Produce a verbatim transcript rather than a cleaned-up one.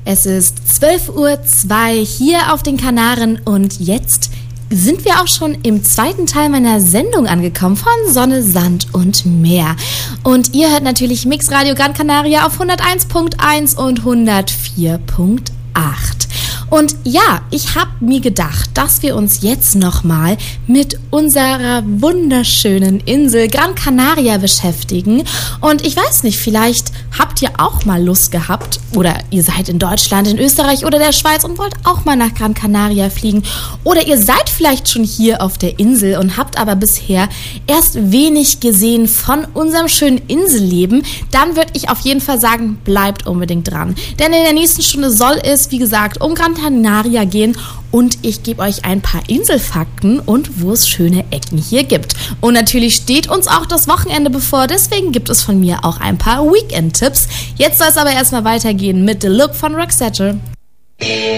Es ist zwölf Uhr zwei hier auf den Kanaren und jetzt sind wir auch schon im zweiten Teil meiner Sendung angekommen von Sonne, Sand und Meer. Und ihr hört natürlich Mix Radio Gran Canaria auf hunderteins Punkt eins und hundertvier Punkt acht. Und ja, ich habe mir gedacht, dass wir uns jetzt nochmal mit unserer wunderschönen Insel Gran Canaria beschäftigen. Und ich weiß nicht, vielleicht habt ihr auch mal Lust gehabt oder ihr seid in Deutschland, in Österreich oder der Schweiz und wollt auch mal nach Gran Canaria fliegen. Oder ihr seid vielleicht schon hier auf der Insel und habt aber bisher erst wenig gesehen von unserem schönen Inselleben. Dann würde ich auf jeden Fall sagen, bleibt unbedingt dran. Denn in der nächsten Stunde soll es, wie gesagt, um Gran Canaria gehen und ich gebe euch ein paar Inselfakten und wo es schöne Ecken hier gibt. Und natürlich steht uns auch das Wochenende bevor, deswegen gibt es von mir auch ein paar Weekend-Tipps. Jetzt soll es aber erstmal weitergehen mit The Look von Roxette.